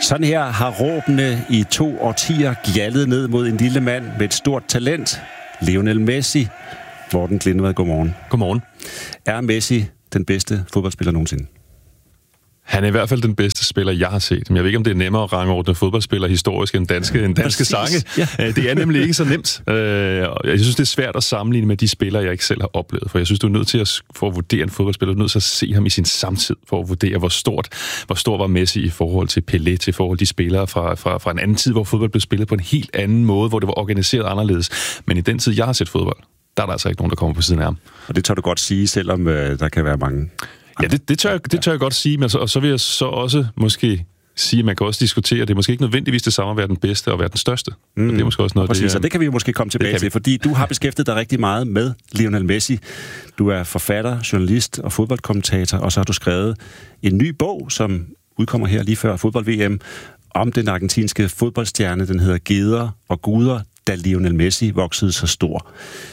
Sådan her har råbene i 2 årtier gjaldet ned mod en lille mand med et stort talent. Lionel Messi. Morten Glindvad, godmorgen. Godmorgen. Er Messi den bedste fodboldspiller nogensinde? Han er i hvert fald den bedste spiller, jeg har set. Men jeg ved ikke, om det er nemmere at rangordne fodboldspiller historisk end danske sange. Ja. Det er nemlig ikke så nemt. Jeg synes, det er svært at sammenligne med de spillere, jeg ikke selv har oplevet. For jeg synes, du er nødt til at for at vurdere en fodboldspiller. Du er nødt til at se ham i sin samtid, for at vurdere, hvor stor var Messi i forhold til Pelé, til forhold til de spillere fra en anden tid, hvor fodbold blev spillet på en helt anden måde, hvor det var organiseret anderledes. Men i den tid, jeg har set fodbold, der er der altså ikke nogen, der kommer på siden af ham. Og det tør du godt sige, selvom der kan være mange... Ja, det tør jeg godt sige, men så vil jeg så også måske sige, at man kan også diskutere, det er måske ikke nødvendigvis det samme at være den bedste og være den største. Det er måske også noget præcis, og det kan vi jo måske komme tilbage til, fordi du har beskæftiget dig rigtig meget med Lionel Messi. Du er forfatter, journalist og fodboldkommentator, og så har du skrevet en ny bog, som udkommer her lige før fodbold-VM, om den argentinske fodboldstjerne. Den hedder Geder og Guder, da Lionel Messi voksede så stor.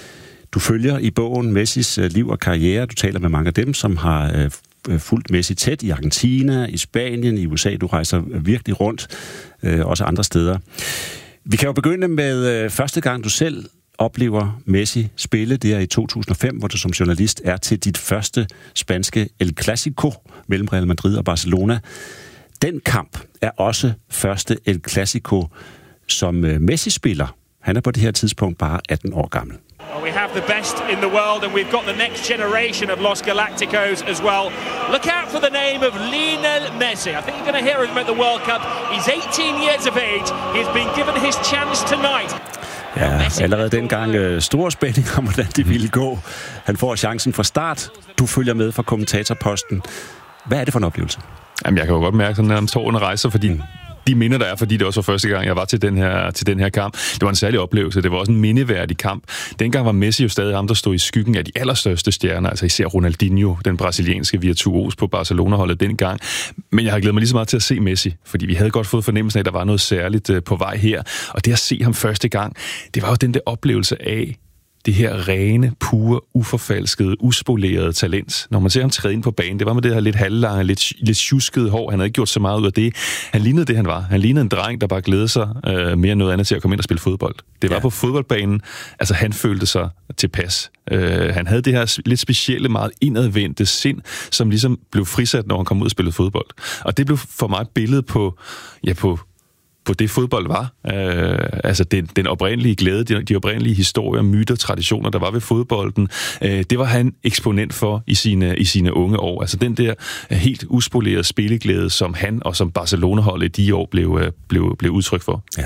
Du følger i bogen Messis liv og karriere. Du taler med mange af dem, som har fulgt Messi tæt i Argentina, i Spanien, i USA. Du rejser virkelig rundt, også andre steder. Vi kan jo begynde med første gang, du selv oplever Messi spille. Det er i 2005, hvor du som journalist er til dit første spanske El Clasico mellem Real Madrid og Barcelona. Den kamp er også første El Clasico, som Messi spiller. Han er på det her tidspunkt bare 18 år gammel. We have the best in the world, and we've got the next generation of Los Galacticos as well. Look out for the name of Lionel Messi. I think you're going to hear him at the World Cup. He's 18 years of age. He's been given his chance tonight. Ja, allerede dengang stor spænding om, hvordan det ville gå. Han får chancen fra start. Du følger med fra kommentatorposten. Hvad er det for en oplevelse? Jamen, jeg kan jo godt mærke, sådan, at tårerne rejser, fordi de minder, der er, fordi det også var første gang, jeg var til den her kamp. Det var en særlig oplevelse. Det var også en mindeværdig kamp. Dengang var Messi jo stadig ham, der stod i skyggen af de allerstørste stjerner, altså især Ronaldinho, den brasilianske virtuos på Barcelona-holdet dengang. Men jeg har glædet mig lige så meget til at se Messi, fordi vi havde godt fået fornemmelsen af, at der var noget særligt på vej her. Og det at se ham første gang, det var jo den der oplevelse af det her rene, pure, uforfalskede, uspolerede talent. Når man ser ham træde ind på banen, det var med det her lidt halvlange, lidt tjuskede hår. Han havde ikke gjort så meget ud af det. Han lignede det, han var. Han lignede en dreng, der bare glædede sig mere end noget andet til at komme ind og spille fodbold. Det var på fodboldbanen. Altså, han følte sig tilpas. Han havde det her lidt specielle, meget indadvendte sind, som ligesom blev frisat, når han kom ud og spillede fodbold. Og det blev for mig et billede på det fodbold var. Altså den oprindelige glæde, de oprindelige historier, myter, traditioner, der var ved fodbolden, det var han eksponent for i sine unge år. Altså den der helt uspolerede spilleglæde, som han og som Barcelona-holdet i de år blev udtryk for. Ja.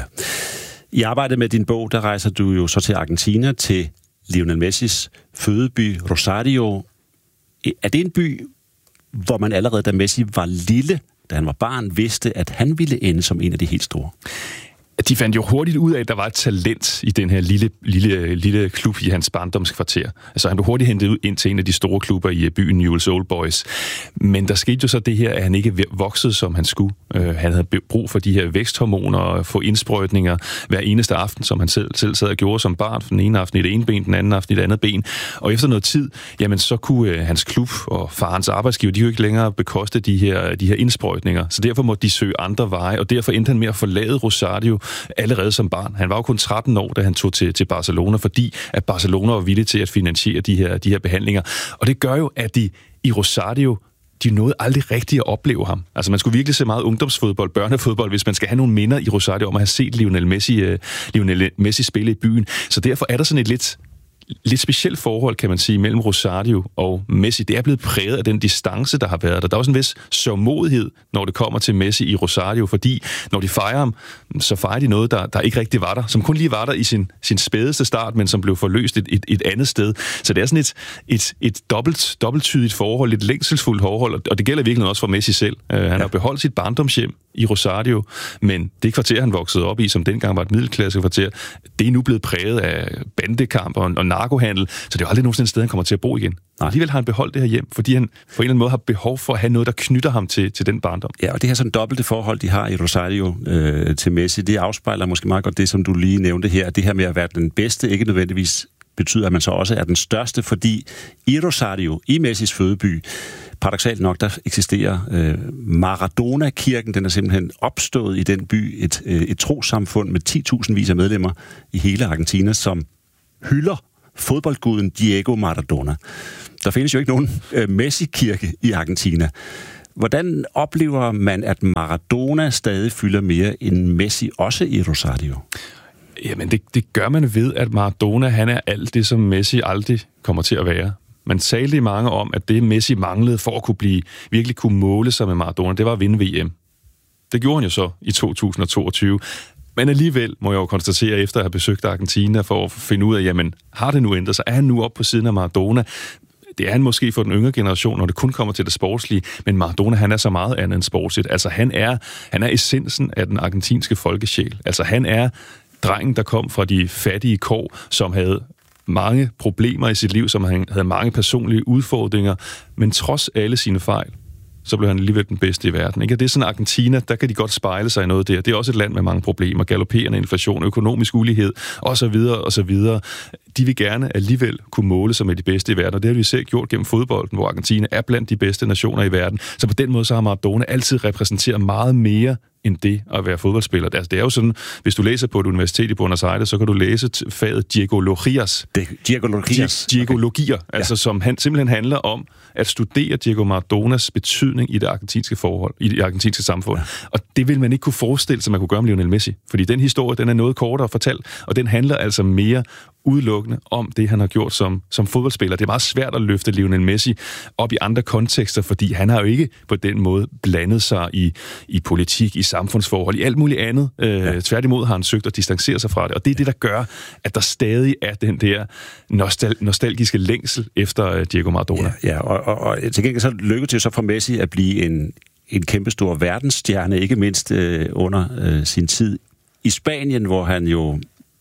I arbejdet med din bog, der rejser du jo så til Argentina, til Lionel Messis fødeby Rosario. Er det en by, hvor man allerede, da Messi var lille, da han var barn, vidste, at han ville ende som en af de helt store? De fandt jo hurtigt ud af, at der var et talent i den her lille klub i hans barndomskvarter. Altså han blev hurtigt hentet ud ind til en af de store klubber i byen, Newell's Old Boys. Men der skete jo så det her, at han ikke voksede, som han skulle. Han havde brug for de her væksthormoner og få indsprøjtninger hver eneste aften, som han selv sad og gjorde som barn. Den ene aften i det ene ben, den anden aften i det andet ben. Og efter noget tid, jamen så kunne hans klub og farens arbejdsgiver, de jo ikke længere bekoste de her indsprøjtninger. Så derfor måtte de søge andre veje, og derfor endte han med at forlade Rosario allerede som barn. Han var jo kun 13 år, da han tog til Barcelona, fordi at Barcelona var villig til at finansiere de her behandlinger. Og det gør jo, at de i Rosario, de nåede aldrig rigtigt at opleve ham. Altså man skulle virkelig se meget ungdomsfodbold, børnefodbold, hvis man skal have nogle minder i Rosario om at have set Lionel Messi spille i byen. Så derfor er der sådan et lidt specielt forhold, kan man sige, mellem Rosario og Messi. Det er blevet præget af den distance, der har været der. Der er også en vis sørgmodighed, når det kommer til Messi i Rosario, fordi når de fejrer ham, så fejrer de noget, der ikke rigtig var der, som kun lige var der i sin spædeste start, men som blev forløst et andet sted. Så det er sådan et dobbelttydigt forhold, et længselsfuldt forhold, og det gælder virkelig også for Messi selv. Han har beholdt sit barndomshjem i Rosario, men det kvarter, han voksede op i, som dengang var et middelklassekvarter, det er nu blevet præget af bandekamp og narkohandel, så det er jo aldrig nogensinde et sted, han kommer til at bo igen. Og alligevel har han beholdt det her hjem, fordi han på en eller anden måde har behov for at have noget, der knytter ham til den barndom. Ja, og det her sådan dobbelte forhold, de har i Rosario til Messi, det afspejler måske meget godt det, som du lige nævnte her. Det her med at være den bedste, ikke nødvendigvis betyder, at man så også er den største, fordi i Rosario, i Messis fødeby, paradoksalt nok, der eksisterer Maradona-kirken. Den er simpelthen opstået i den by, et trossamfund med 10.000 vis af medlemmer i hele Argentina, som hylder fodboldguden Diego Maradona. Der findes jo ikke nogen Messi-kirke i Argentina. Hvordan oplever man, at Maradona stadig fylder mere end Messi, også i Rosario? Jamen, det gør man ved, at Maradona, han er alt det, som Messi aldrig kommer til at være. Man talte i mange om, at det Messi manglede for at virkelig kunne måle sig med Maradona, det var at vinde VM. Det gjorde han jo så i 2022. Men alligevel må jeg jo konstatere, efter at have besøgt Argentina, for at finde ud af, jamen, har det nu ændret sig? Er han nu oppe på siden af Maradona? Det er han måske for den yngre generation, når det kun kommer til det sportslige, men Maradona, han er så meget andet end sportsligt. Altså, han er essensen af den argentinske folkesjæl. Altså, han er drengen, der kom fra de fattige kår, som havde mange problemer i sit liv, som havde mange personlige udfordringer, men trods alle sine fejl, så blev han alligevel den bedste i verden. Ikke? Det er sådan Argentina, der kan de godt spejle sig i noget der. Det er også et land med mange problemer, galopperende inflation, økonomisk ulighed, osv. osv. De vil gerne alligevel kunne måle sig med de bedste i verden, og det har vi selv gjort gennem fodbolden, hvor Argentina er blandt de bedste nationer i verden. Så på den måde så har Maradona altid repræsenteret meget mere end det at være fodboldspiller. Altså, det er jo sådan, hvis du læser på et universitet i Buenos Aires, så kan du læse faget Diegologias. Diegologier, okay. Altså som simpelthen handler om at studere Diego Maradonas betydning i det argentinske forhold, i det argentinske samfund. Ja. Og det vil man ikke kunne forestille sig, man kunne gøre med Lionel Messi. Fordi den historie, den er noget kortere fortalt, og den handler altså mere udelukkende om det, han har gjort som fodboldspiller. Det er meget svært at løfte Lionel Messi op i andre kontekster, fordi han har jo ikke på den måde blandet sig i politik, i samfundsforhold, i alt muligt andet. Tværtimod har han søgt at distancere sig fra det, og det er det, der gør, at der stadig er den der nostalgiske længsel efter Diego Maradona. Ja, og til gengæld så lykkedes det så for Messi at blive en kæmpestor verdensstjerne, ikke mindst under sin tid i Spanien, hvor han jo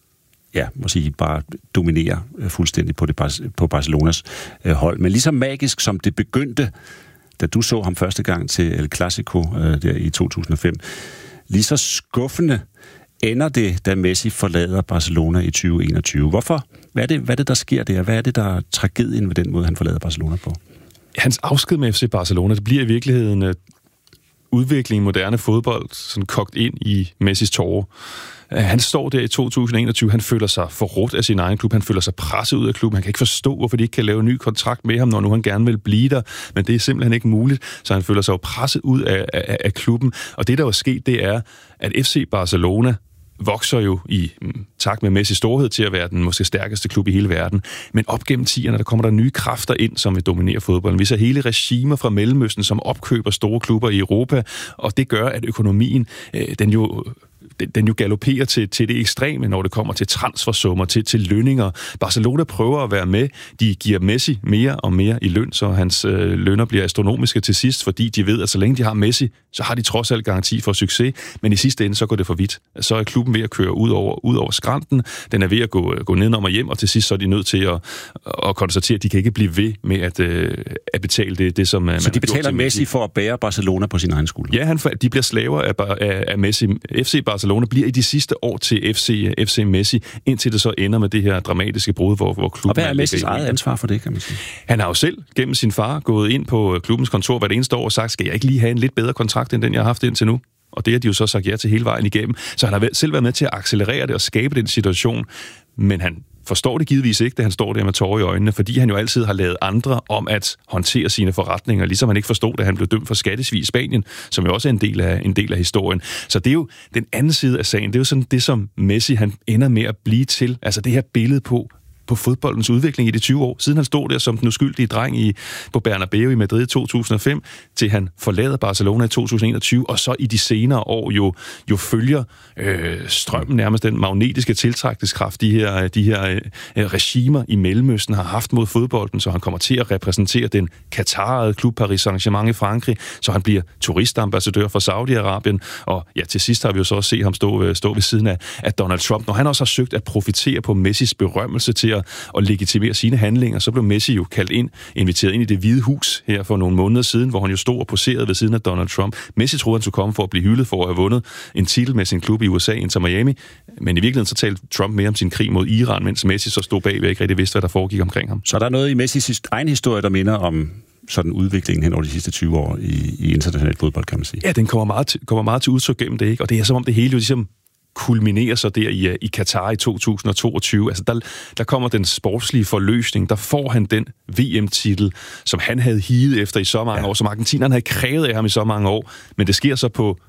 må sige, bare dominerer fuldstændig på Barcelonas hold. Men ligesom magisk, som det begyndte, da du så ham første gang til El Clasico der i 2005, lige så skuffende ender det, da Messi forlader Barcelona i 2021. Hvorfor? Hvad er det, der sker der? Hvad er det, der er tragedien ved den måde, han forlader Barcelona på? Hans afsked med FC Barcelona, det bliver i virkeligheden udviklingen i moderne fodbold, sådan kogt ind i Messis tårer. Han står der i 2021, han føler sig forrådt af sin egen klub, han føler sig presset ud af klubben, han kan ikke forstå, hvorfor de ikke kan lave en ny kontrakt med ham, når nu han gerne vil blive der, men det er simpelthen ikke muligt, så han føler sig jo presset ud af klubben, og det der er sket, det er, at FC Barcelona vokser jo i takt med Messis storhed til at være den måske stærkeste klub i hele verden. Men op gennem 10'erne, der kommer der nye kræfter ind, som vil dominere fodbolden. Vi ser hele regimer fra Mellemøsten, som opkøber store klubber i Europa, og det gør, at økonomien, den jo galopperer til det ekstreme, når det kommer til transfersummer, til lønninger. Barcelona prøver at være med. De giver Messi mere og mere i løn, så hans lønner bliver astronomiske til sidst, fordi de ved, at så længe de har Messi, så har de trods alt garanti for succes. Men i sidste ende, så går det for vidt. Så er klubben ved at køre ud over skrænten. Den er ved at gå nedenom og hjem, og til sidst så er de nødt til at konstatere, at de kan ikke blive ved med at betale det som man. Så de betaler Messi for at bære Barcelona på sin egen skulder? Ja, de bliver slaver af Messi. FC Barcelona bliver i de sidste år til FC Messi, indtil det så ender med det her dramatiske brud, hvor klubben... Og hvad er Messis eget ansvar for det, kan man sige? Han har jo selv gennem sin far gået ind på klubbens kontor hvert eneste år og sagt, skal jeg ikke lige have en lidt bedre kontrakt, end den jeg har haft indtil nu? Og det har de jo så sagt ja til hele vejen igennem. Så han har selv været med til at accelerere det og skabe den situation, men han forstår det givetvis ikke, da han står der med tårer i øjnene, fordi han jo altid har lavet andre om at håndtere sine forretninger, ligesom han ikke forstod, da han blev dømt for skattesvig i Spanien, som jo også er en del af historien. Så det er jo den anden side af sagen. Det er jo sådan det, som Messi han ender med at blive til. Altså det her billede på fodboldens udvikling i de 20 år, siden han stod der som den uskyldige dreng på Bernabeu i Madrid i 2005, til han forlader Barcelona i 2021, og så i de senere år jo følger strømmen, nærmest den magnetiske tiltrækningskraft, de her regimer i Mellemøsten har haft mod fodbolden, så han kommer til at repræsentere den Katarede klub Paris Saint-Germain i Frankrig, så han bliver turistambassadør for Saudi-Arabien, og ja, til sidst har vi jo så også set ham stå ved siden af Donald Trump. Når han også har søgt at profitere på Messis berømmelse til at legitimere sine handlinger, så blev Messi jo inviteret ind i Det Hvide Hus her for nogle måneder siden, hvor han jo stod og poserede ved siden af Donald Trump. Messi troede, han skulle komme for at blive hyldet for at have vundet en titel med sin klub i USA, Inter Miami, men i virkeligheden så talte Trump mere om sin krig mod Iran, mens Messi så stod bagved og ikke rigtig vidste, hvad der foregik omkring ham. Så der er noget i Messis egen historie, der minder om sådan udviklingen hen over de sidste 20 år i international fodbold, kan man sige. Ja, den kommer meget til udtryk gennem det, ikke? Og det er som om det hele jo ligesom kulminerer så der i Katar i 2022. Altså der kommer den sportslige forløsning, der får han den VM-titel, som han havde higet efter i så mange år, som argentinerne havde krævet af ham i så mange år, men det sker så på